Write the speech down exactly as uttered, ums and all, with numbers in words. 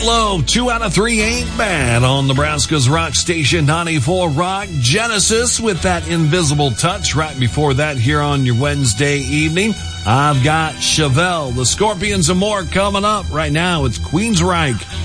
Meatloaf, two out of three ain't bad on Nebraska's rock station ninety-four Rock. Genesis with that Invisible Touch. Right before that, here on your Wednesday evening, I've got Chevelle, the Scorpions, and more coming up. Right now, it's Queensryche